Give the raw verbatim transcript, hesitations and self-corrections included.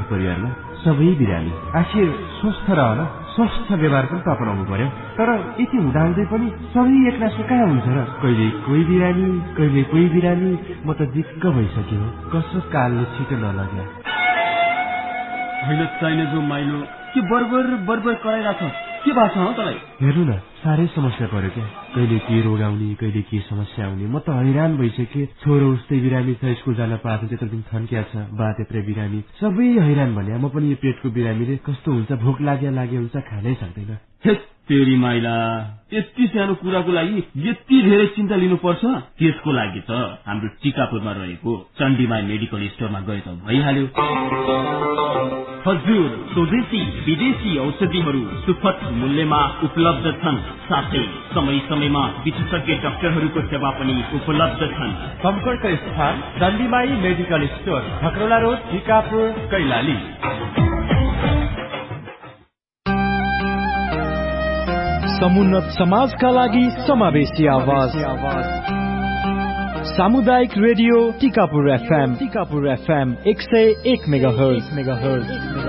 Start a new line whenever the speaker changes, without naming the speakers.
परिवारमा सबै बिरामी। आखिर स्वस्थ रहन स्वस्थ व्यवहार पनि त अपनाउनु पर्यो। तर यति हुँदाहुँदै पनि सबै एकनासो कहाँ हुन्छ र? कहिले कोही बिरामी कहिले कोही बिरामी। म त दिक्क भइसक्यो। कसो कालले छिटो नलग्यो।
होइन चाहिने जो माइलो के बर्बर बर्बर कराइरहेछ? के भएको छ हौ तँलाई?
हेर्नु न, साह्रै समस्या पर्यो क्या। कहिले के रोग आउने कहिले के समस्या आउने। म त हैरान भइसकेँ। छोरो उस्तै बिरामी छ, स्कुल जान पाएको त्यत्रो दिन थन्किया छ। बा त्यत्रै बिरामी, सबै हैरान भने। म पनि यो पेटको बिरामीले कस्तो हुन्छ, भोक लाग्या लागे हुन्छ, खानै सक्दैन।
हेत् तेरी माइला, यति सानो कुराको लागि यति धेरै चिन्ता लिनुपर्छ? त्यसको लागि त हाम्रो टिकापुरमा रहेको चण्डीमाई मेडिकल स्टोरमा गए त भइहाल्यो। हजुर, स्वदेशी विदेशी औषधिहरू सुपथ मूल्यमा उपलब्ध छन्। साथै समय समयमा विशेषज्ञ डाक्टरहरूको सेवा पनि उपलब्ध छन्।
सम्पर्क स्थान चण्डीमाई medical store, खकरोला road, Tikapur, Kailali.
समुन्नत समाजका लागि समावेशी आवाज। सामुदायिक radio Tikapur FM Tikapur FM एक सय एक मेगाहर्ज मेगाहर्ज